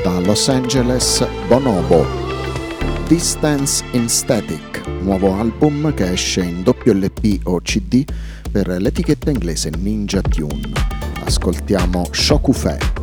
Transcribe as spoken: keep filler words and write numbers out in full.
da Los Angeles Bonobo. Distance in Static, nuovo album che esce in doppio L P o C D per l'etichetta inglese Ninja Tune. Ascoltiamo Shokufe.